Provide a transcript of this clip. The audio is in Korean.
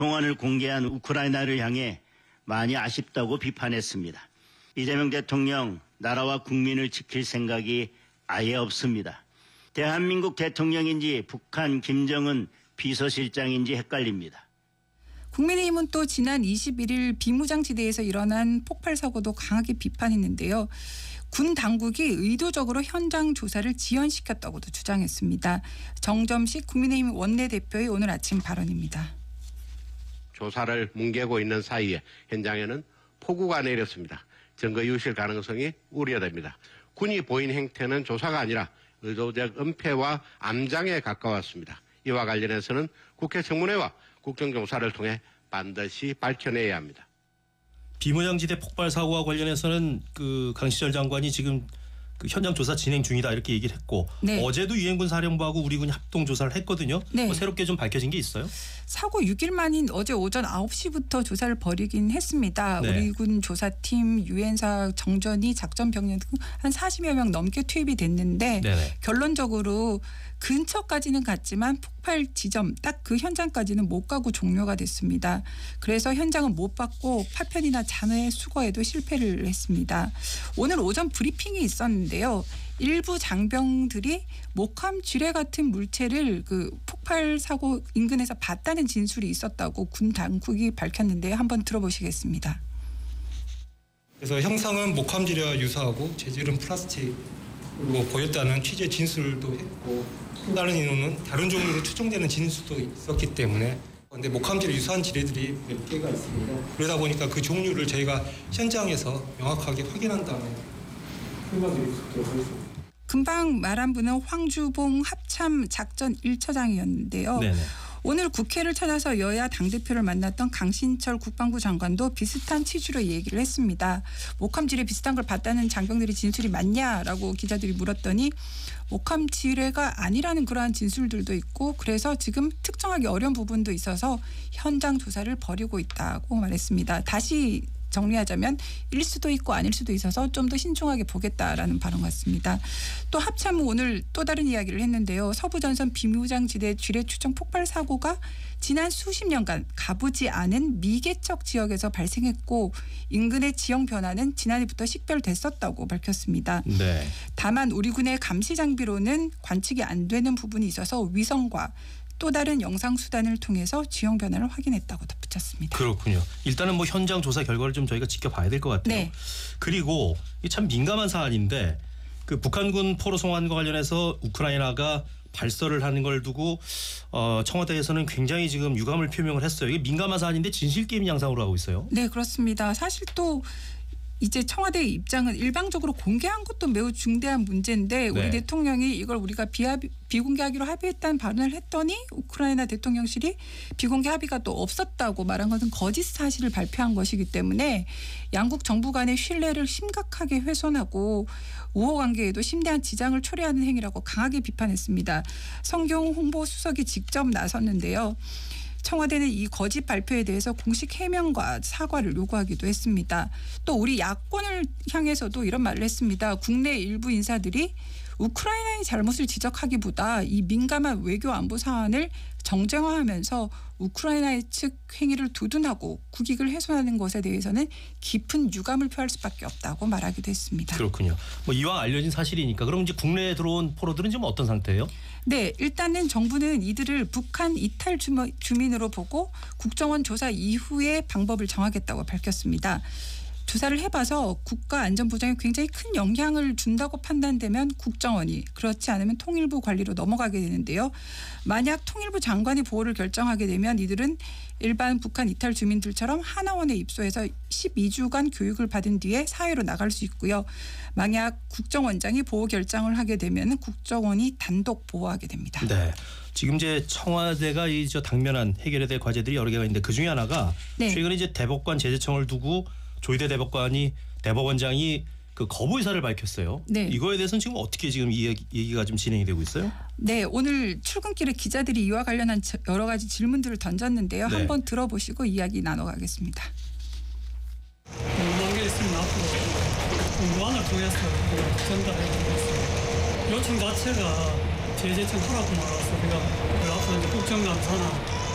동안을 공개한 우크라이나를 향해 많이 아쉽다고 비판했습니다. 이재명 대통령 나라와 국민을 지킬 생각이 아예 없습니다. 대한민국 대통령인지 북한 김정은 비서실장인지 헷갈립니다. 국민의힘은 또 지난 21일 비무장지대에서 일어난 폭발 사고도 강하게 비판했는데요. 군 당국이 의도적으로 현장 조사를 지연시켰다고도 주장했습니다. 정점식 국민의힘 원내대표의 오늘 아침 발언입니다. 조사를 뭉개고 있는 사이에 현장에는 폭우가 내렸습니다. 증거 유실 가능성이 우려됩니다. 군이 보인 행태는 조사가 아니라 의도적 은폐와 암장에 가까웠습니다. 이와 관련해서는 국회 청문회와 국정조사를 통해 반드시 밝혀내야 합니다. 비무장지대 폭발 사고와 관련해서는 그 강시절 장관이 지금 그 현장 조사 진행 중이다 이렇게 얘기를 했고 네. 어제도 유엔군 사령부하고 우리 군이 합동 조사를 했거든요. 네. 뭐 새롭게 좀 밝혀진 게 있어요? 사고 6일 만인 어제 오전 9시부터 조사를 벌이긴 했습니다. 네. 우리 군 조사팀, 유엔사 정전이 작전 병력 등 한 40여 명 넘게 투입이 됐는데 네네. 결론적으로 근처까지는 갔지만 폭발 지점 딱 그 현장까지는 못 가고 종료가 됐습니다. 그래서 현장은 못 받고 파편이나 잔해 수거에도 실패를 했습니다. 오늘 오전 브리핑이 있었는데요. 일부 장병들이 목함 쥐레 같은 물체를 그 폭발 사고 인근에서 봤다는 진술이 있었다고 군 당국이 밝혔는데 한번 들어보시겠습니다. 그래서 형상은 목함지뢰와 유사하고 재질은 플라스틱으로 보였다는 취재 진술도 했고 또 다른 인원은 다른 종류로 추정되는 진술도 있었기 때문에 그런데 목함지뢰 유사한 지뢰들이 몇 개가 있습니다. 그러다 보니까 그 종류를 저희가 현장에서 명확하게 확인한 다음에 설명드릴 수 있도록 하겠습니다. 금방 말한 분은 황주봉 합참 작전 1처장이었는데요. 네네. 오늘 국회를 찾아서 여야 당대표를 만났던 강신철 국방부 장관도 비슷한 취지로 얘기를 했습니다. 목함지뢰 비슷한 걸 봤다는 장병들의 진술이 맞냐라고 기자들이 물었더니 목함지뢰가 아니라는 그러한 진술들도 있고 그래서 지금 특정하기 어려운 부분도 있어서 현장 조사를 벌이고 있다고 말했습니다. 다시 정리하자면 일 수도 있고 아닐 수도 있어서 좀 더 신중하게 보겠다라는 발언 같습니다. 또 합참은 오늘 또 다른 이야기를 했는데요. 서부전선 비무장지대 쥐뢰 추정 폭발 사고가 지난 수십 년간 가보지 않은 미개척 지역에서 발생했고 인근의 지형 변화는 지난해부터 식별됐었다고 밝혔습니다. 네. 다만 우리 군의 감시 장비로는 관측이 안 되는 부분이 있어서 위성과 또 다른 영상 수단을 통해서 지형 변화를 확인했다고 덧붙였습니다. 그렇군요. 일단은 뭐 현장 조사 결과를 좀 저희가 지켜봐야 될 것 같아요. 네. 그리고 이 참 민감한 사안인데 그 북한군 포로 송환과 관련해서 우크라이나가 발설을 하는 걸 두고 청와대에서는 굉장히 지금 유감을 표명을 했어요. 이게 민감한 사안인데 진실 게임 양상으로 하고 있어요. 네, 그렇습니다. 사실 또 이제 청와대의 입장은 일방적으로 공개한 것도 매우 중대한 문제인데 우리 네. 대통령이 이걸 우리가 비공개하기로 합의했다는 발언을 했더니 우크라이나 대통령실이 비공개 합의가 또 없었다고 말한 것은 거짓 사실을 발표한 것이기 때문에 양국 정부 간의 신뢰를 심각하게 훼손하고 우호 관계에도 심대한 지장을 초래하는 행위라고 강하게 비판했습니다. 성경 홍보수석이 직접 나섰는데요. 청와대는 이 거짓 발표에 대해서 공식 해명과 사과를 요구하기도 했습니다. 또 우리 야권을 향해서도 이런 말을 했습니다. 국내 일부 인사들이 우크라이나의 잘못을 지적하기보다 이 민감한 외교 안보 사안을 정쟁화하면서 우크라이나의 측 행위를 두둔하고 국익을 훼손하는 것에 대해서는 깊은 유감을 표할 수밖에 없다고 말하기도 했습니다. 그렇군요. 뭐 이왕 알려진 사실이니까 그럼 이제 국내에 들어온 포로들은 지금 어떤 상태예요? 네, 일단은 정부는 이들을 북한 이탈 주민으로 보고 국정원 조사 이후에 방법을 정하겠다고 밝혔습니다. 조사를 해봐서 국가안전보장에 굉장히 큰 영향을 준다고 판단되면 국정원이 그렇지 않으면 통일부 관리로 넘어가게 되는데요. 만약 통일부 장관이 보호를 결정하게 되면 이들은 일반 북한 이탈 주민들처럼 하나원에 입소해서 12주간 교육을 받은 뒤에 사회로 나갈 수 있고요. 만약 국정원장이 보호 결정을 하게 되면 국정원이 단독 보호하게 됩니다. 네. 지금 이제 청와대가 이 저 당면한 해결해야 될 과제들이 여러 개가 있는데 그 중에 하나가 네. 최근에 이제 대법관 제재청을 두고 조희대 대법원장이 그 거부 의사를 밝혔어요. 네. 이거에 대해서는 지금 어떻게 지금 이 얘기가 좀 진행이 되고 있어요? 네, 오늘 출근길에 기자들이 이와 관련한 여러 가지 질문들을 던졌는데요. 네. 한번 들어보시고 이야기 나눠가겠습니다. 궁금한 게 있으면 앞으로 공무원을 통해서 전달해 드리겠습니다. 요청 자체가 제재청 하라고 말아서 우리가 앞으로 이제 국정감사나